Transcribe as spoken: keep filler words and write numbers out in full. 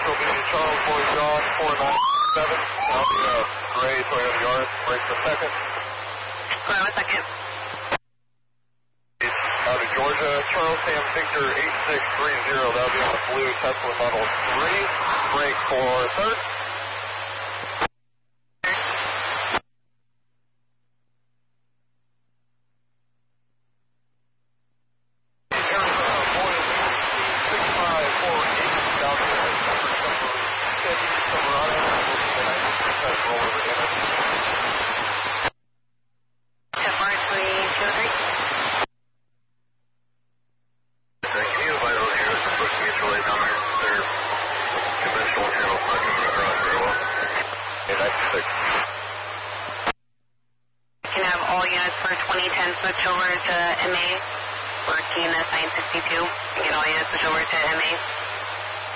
Central Beach, Charles, Boy John, four nine seven. I'll be a gray Toyota Yaris, break for second. Hold on a second. Out of Georgia, Charles Sam Victor eight six three zero. That'll be on the blue Tesla Model three. Break for third. Can have all units for twenty ten switch over to M A for T N S nine sixty-two. You can all units switch over to M A.